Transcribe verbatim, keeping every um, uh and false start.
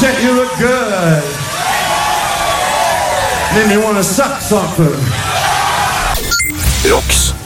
Shit, you look good. Made me want to suck something. Rocks